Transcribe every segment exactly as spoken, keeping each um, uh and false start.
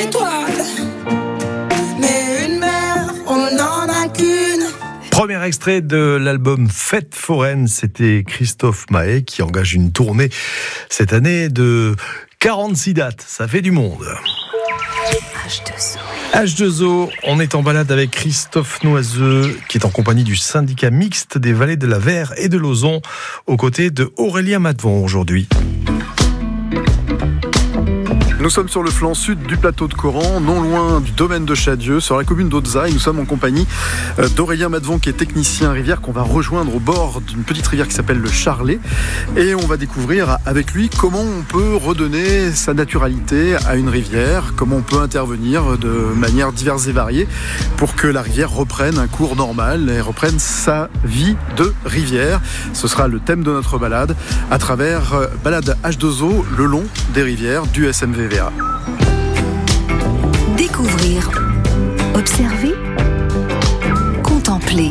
étoile. Mais une mer, on n'en a qu'une. Premier extrait de l'album Fête foraine, c'était Christophe Mahé qui engage une tournée cette année de quarante-six dates. Ça fait du monde. H deux O. H deux O, on est en balade avec Christophe Noiseux qui est en compagnie du syndicat mixte des vallées de la Vert et de l'Ozon aux côtés de Aurélien Matvon aujourd'hui. Nous sommes sur le flanc sud du plateau de Coran, non loin du domaine de Chadieux, sur la commune d'Otza, et nous sommes en compagnie d'Aurélien Matvon qui est technicien rivière, qu'on va rejoindre au bord d'une petite rivière qui s'appelle le Charlet, et on va découvrir avec lui comment on peut redonner sa naturalité à une rivière, comment on peut intervenir de manière diverses et variées pour que la rivière reprenne un cours normal et reprenne sa vie de rivière. Ce sera le thème de notre balade à travers Balade H deux O, le long des rivières du S M V V A. Découvrir, observer, contempler.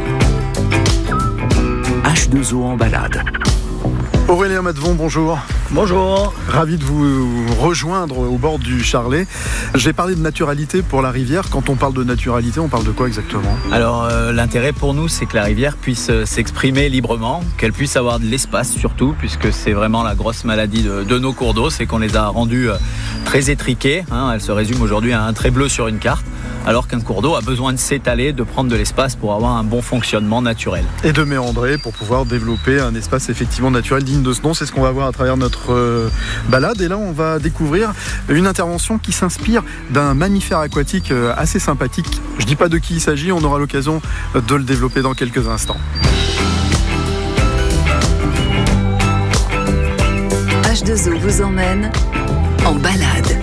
H deux O en balade. Aurélien Matvon, bonjour. Bonjour. Ravi de vous rejoindre au bord du Charlet. J'ai parlé de naturalité pour la rivière. Quand on parle de naturalité, on parle de quoi exactement ? Alors euh, l'intérêt pour nous, c'est que la rivière puisse euh, s'exprimer librement, qu'elle puisse avoir de l'espace surtout, puisque c'est vraiment la grosse maladie de, de nos cours d'eau, c'est qu'on les a rendus euh, très étriqués. Hein, elle se résume aujourd'hui à un trait bleu sur une carte, alors qu'un cours d'eau a besoin de s'étaler, de prendre de l'espace pour avoir un bon fonctionnement naturel. Et de méandrer pour pouvoir développer un espace effectivement naturel digne de ce nom. C'est ce qu'on va voir à travers notre euh, balade. Et là, on va découvrir une intervention qui s'inspire d'un mammifère aquatique euh, assez sympathique. Je ne dis pas de qui il s'agit, on aura l'occasion de le développer dans quelques instants. H deux O vous emmène en balade.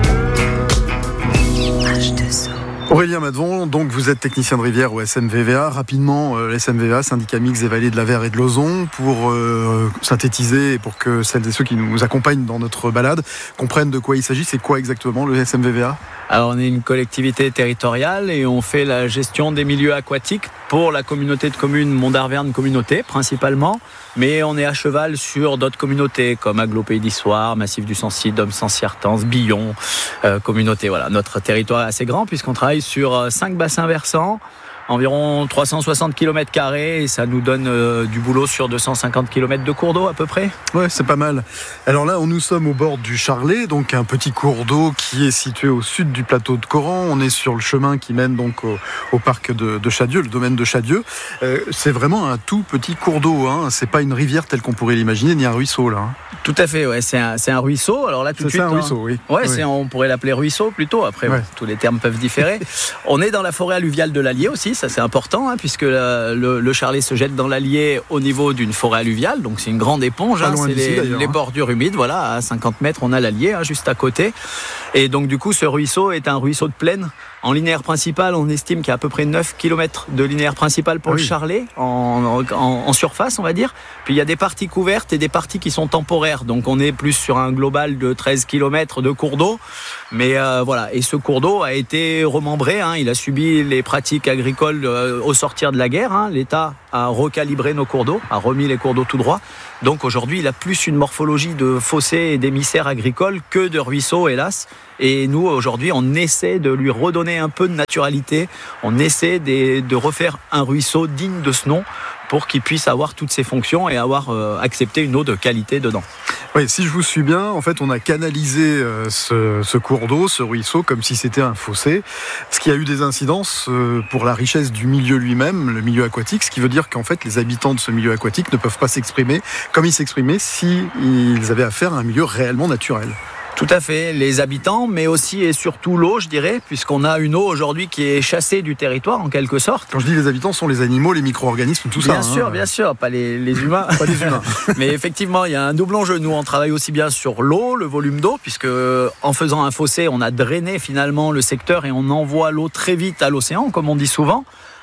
H deux O. Aurélien Matvon, donc vous êtes technicien de rivière au S M V V A. Rapidement, euh, S M V V A, syndicat mixte des vallées de la Vert et de l'Ozon, pour euh, synthétiser et pour que celles et ceux qui nous accompagnent dans notre balade comprennent de quoi il s'agit. C'est quoi exactement le S M V V A ? Alors on est une collectivité territoriale et on fait la gestion des milieux aquatiques pour la communauté de communes Mont-d'Arverne Communauté principalement, mais on est à cheval sur d'autres communautés comme Aglo Pays d'Issoire, Massif du Sancy, Dôme-Sancy-Artens, Billon, euh, communauté. Voilà, notre territoire est assez grand puisqu'on travaille sur cinq bassins versants, environ trois cent soixante kilomètres carrés, et ça nous donne euh, du boulot sur deux cent cinquante kilomètres de cours d'eau à peu près. Ouais, c'est pas mal. Alors là, nous sommes au bord du Charlet, donc un petit cours d'eau qui est situé au sud du plateau de Coran. On est sur le chemin qui mène donc au, au parc de, de Chadieux, le domaine de Chadieux. Euh, c'est vraiment un tout petit cours d'eau, hein. C'est pas une rivière telle qu'on pourrait l'imaginer, ni un ruisseau là. Hein. Tout à fait, ouais. C'est un, c'est un ruisseau. Alors là, tout c'est de suite, ça, un hein, ruisseau, oui. Ouais, oui. C'est, on pourrait l'appeler ruisseau plutôt. Après, ouais. bon, tous les termes peuvent différer. On est dans la forêt alluviale de l'Allier aussi, ça c'est important, hein, puisque la, le, le Charlet se jette dans l'Allier au niveau d'une forêt alluviale. Donc c'est une grande éponge. Hein, c'est les, les bordures humides. Voilà, à cinquante mètres, on a l'Allier hein, juste à côté. Et donc du coup, ce ruisseau est un ruisseau de plaine. En linéaire principal, on estime qu'il y a à peu près neuf kilomètres de linéaire principal pour ah oui. le Charlet, en, en, en surface, on va dire. Puis il y a des parties couvertes et des parties qui sont temporaires. Donc on est plus sur un global de treize kilomètres de cours d'eau. Mais euh, voilà, et ce cours d'eau a été remembré. Hein. Il a subi les pratiques agricoles euh, au sortir de la guerre. Hein. L'État a recalibré nos cours d'eau, a remis les cours d'eau tout droit. Donc aujourd'hui, il a plus une morphologie de fossés et d'émissaires agricoles que de ruisseaux, hélas. Et nous, aujourd'hui, on essaie de lui redonner un peu de naturalité. On essaie de, de refaire un ruisseau digne de ce nom pour qu'il puisse avoir toutes ses fonctions et avoir euh, accepté une eau de qualité dedans. Oui, si je vous suis bien, en fait, on a canalisé euh, ce, ce cours d'eau, ce ruisseau, comme si c'était un fossé, ce qui a eu des incidences euh, pour la richesse du milieu lui-même, le milieu aquatique, ce qui veut dire qu'en fait, les habitants de ce milieu aquatique ne peuvent pas s'exprimer comme ils s'exprimaient s'ils avaient affaire à un milieu réellement naturel. Tout à fait, les habitants, mais aussi et surtout l'eau, je dirais, puisqu'on a une eau aujourd'hui qui est chassée du territoire, en quelque sorte. Quand je dis les habitants, ce sont les animaux, les micro-organismes, tout bien ça. Bien sûr, hein. bien sûr, pas les, les humains. Pas les humains. Mais effectivement, il y a un double enjeu. Nous, on travaille aussi bien sur l'eau, le volume d'eau, puisque en faisant un fossé, on a drainé finalement le secteur et on envoie l'eau très vite à l'océan, comme on dit souvent.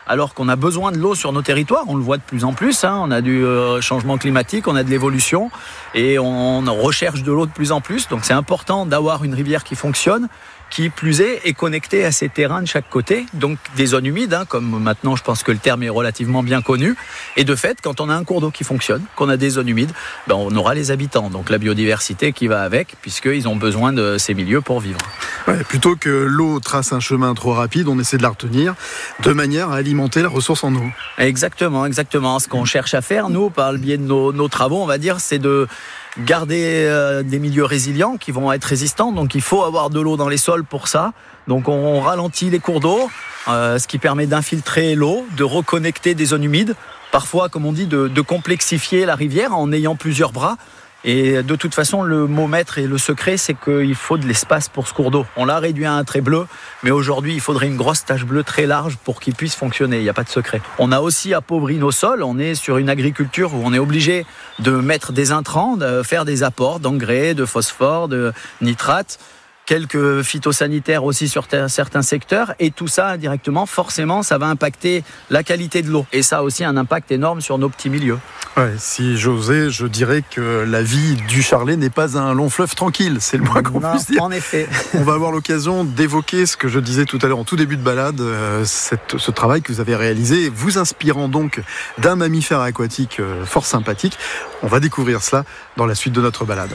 alors qu'on a besoin de l'eau sur nos territoires. On le voit de plus en plus, hein. On a du euh, changement climatique, on a de l'évolution et on recherche de l'eau de plus en plus. Donc c'est important d'avoir une rivière qui fonctionne, qui plus est, est connectée à ces terrains de chaque côté, donc des zones humides, hein, comme maintenant je pense que le terme est relativement bien connu. Et de fait, quand on a un cours d'eau qui fonctionne, qu'on a des zones humides, ben on aura les habitants, donc la biodiversité qui va avec, puisqu'ils ont besoin de ces milieux pour vivre. Ouais, plutôt que l'eau trace un chemin trop rapide, on essaie de la retenir de manière à alimenter la ressource en eau. Exactement, exactement. Ce qu'on cherche à faire, nous, par le biais de nos, nos travaux, on va dire, c'est de garder euh, des milieux résilients qui vont être résistants. Donc il faut avoir de l'eau dans les sols pour ça. Donc on ralentit les cours d'eau, euh, ce qui permet d'infiltrer l'eau, de reconnecter des zones humides. Parfois, comme on dit, de, de complexifier la rivière en ayant plusieurs bras. Et de toute façon, le mot maître et le secret, c'est qu'il faut de l'espace pour ce cours d'eau. On l'a réduit à un trait bleu, mais aujourd'hui, il faudrait une grosse tache bleue très large pour qu'il puisse fonctionner. Il n'y a pas de secret. On a aussi appauvri nos sols. On est sur une agriculture où on est obligé de mettre des intrants, de faire des apports d'engrais, de phosphore, de nitrate, quelques phytosanitaires aussi sur ter- certains secteurs, et tout ça indirectement, forcément, ça va impacter la qualité de l'eau. Et ça a aussi un impact énorme sur nos petits milieux. Ouais, si j'osais, je dirais que la vie du Charlet n'est pas un long fleuve tranquille, c'est le moins qu'on non, puisse dire. En effet. On va avoir l'occasion d'évoquer ce que je disais tout à l'heure en tout début de balade, euh, cette, ce travail que vous avez réalisé, vous inspirant donc d'un mammifère aquatique euh, fort sympathique. On va découvrir cela dans la suite de notre balade.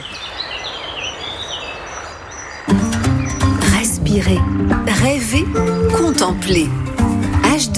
Respirer, rêver, contempler. H deux